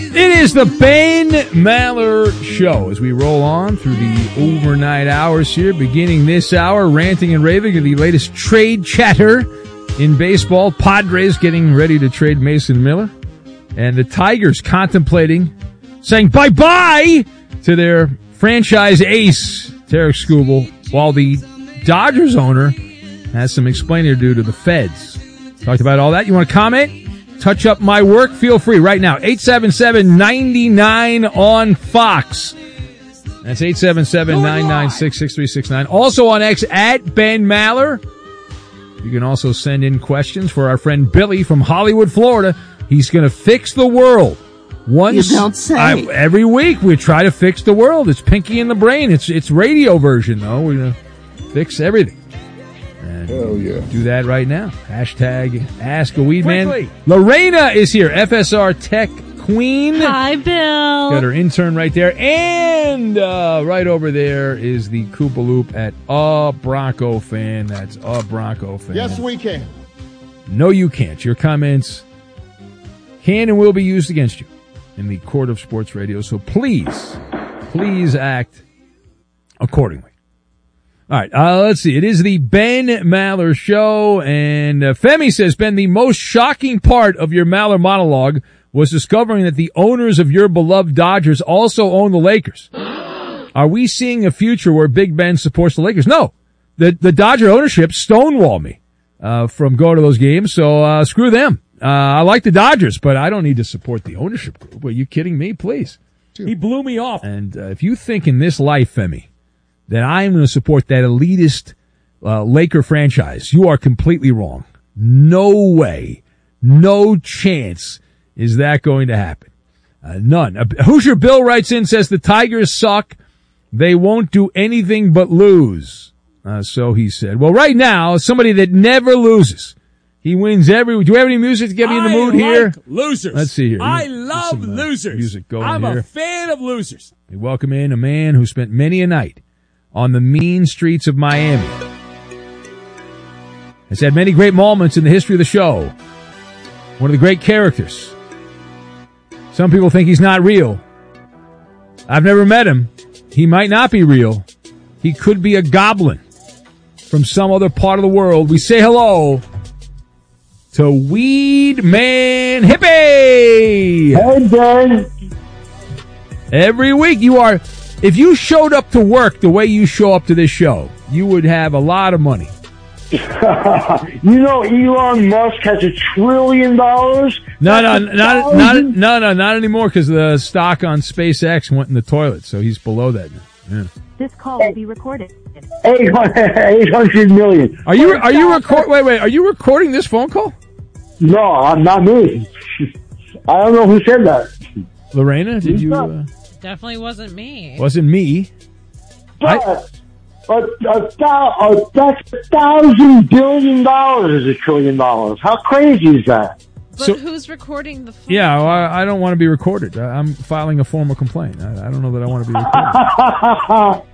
It is the Ben Maller Show as we roll on through the overnight hours here, beginning this hour, ranting and raving of the latest trade chatter in baseball. Padres getting ready to trade Mason Miller, and the Tigers contemplating saying bye-bye to their franchise ace, Tarek Skubal, while the Dodgers owner has some explaining to do to the Feds. Talked about all that. You want to comment? Touch up my work? Feel free right now. 877-99 on Fox. That's 877-996-6369. Also on X at Ben Maller. You can also send in questions for our friend Billy from Hollywood, Florida. He's going to fix the world. You don't say. Every week we try to fix the world. It's Pinky in the Brain. It's radio version, though. We're going to fix everything. Hell yeah. Do that right now. Hashtag Ask a Weed Man. Lorena is here, FSR Tech Queen. Hi, Bill. Got her intern right there. And right over there is the Koopa Loop at A Bronco Fan. That's A Bronco Fan. Yes, we can. No, you can't. Your comments can and will be used against you in the court of sports radio. So please act accordingly. All right, let's see. It is the Ben Maller Show, and Femi says, Ben, the most shocking part of your Maller monologue was discovering that the owners of your beloved Dodgers also own the Lakers. Are we seeing a future where Big Ben supports the Lakers? No. The Dodger ownership stonewalled me from going to those games, so screw them. I like the Dodgers, but I don't need to support the ownership group. Are you kidding me? Please. He blew me off. And if you think in this life, Femi, that I'm going to support that elitist Laker franchise, you are completely wrong. No way, no chance is that going to happen. None. Hoosier Bill writes in, says the Tigers suck. They won't do anything but lose. So he said. Well, right now, somebody that never loses. He wins every. Do you have any music to get me in the mood here? Losers. Let's see here. I love losers. Music going I'm here. a fan of losers. We welcome in a man who spent many a night on the mean streets of Miami. Has had many great moments in the history of the show. One of the great characters. Some people think he's not real. I've never met him. He might not be real. He could be a goblin from some other part of the world. We say hello to Weed Man Hippie. Hey, Ben. Every week you are... If you showed up to work the way you show up to this show, you would have a lot of money. You know, Elon Musk has $1 trillion. No, not anymore because the stock on SpaceX went in the toilet, so he's below that now. Yeah. This call will be recorded. 800 million. Are you recording this phone call? No, I'm not me. I don't know who said that. Lorena, did you? Definitely wasn't me. Wasn't me. But that's $1,000 billion is $1 trillion. How crazy is that? But who's recording the phone? Yeah, well, I don't want to be recorded. I'm filing a formal complaint. I don't know that I want to be recorded.